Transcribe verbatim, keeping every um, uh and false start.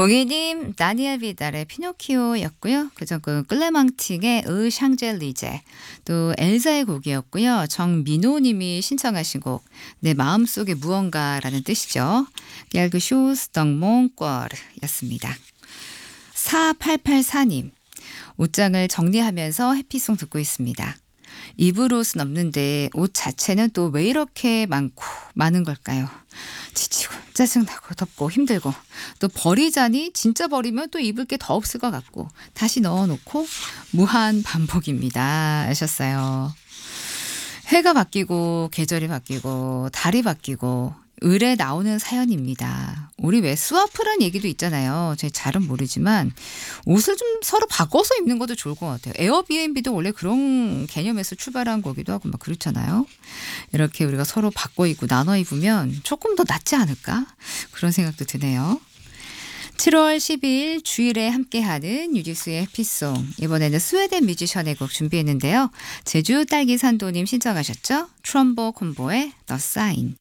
봉이님 다니엘 비달의 피노키오였고요. 그전 그 클레망팅의 으 샹젤리제 또 엘사의 곡이었고요. 정민호님이 신청하신 곡 내 마음속에 무언가라는 뜻이죠. 얄그 쇼스 덩몽꺼르였습니다. 사팔팔사님 옷장을 정리하면서 해피송 듣고 있습니다. 입을 옷은 없는데 옷 자체는 또 왜 이렇게 많고 많은 걸까요? 지치고 짜증나고 덥고 힘들고 또 버리자니 진짜 버리면 또 입을 게 더 없을 것 같고 다시 넣어놓고 무한 반복입니다 하셨어요. 해가 바뀌고 계절이 바뀌고 달이 바뀌고 을에 나오는 사연입니다. 우리 왜 스와프란 얘기도 있잖아요. 제 잘은 모르지만 옷을 좀 서로 바꿔서 입는 것도 좋을 것 같아요. 에어비앤비도 원래 그런 개념에서 출발한 거기도 하고 막 그렇잖아요. 이렇게 우리가 서로 바꿔 입고 나눠 입으면 조금 더 낫지 않을까? 그런 생각도 드네요. 칠월 십이일 주일에 함께하는 유지수의 해피송. 이번에는 스웨덴 뮤지션의 곡 준비했는데요. 제주 딸기 산도님 신청하셨죠? 트럼보 콤보의 The Sign.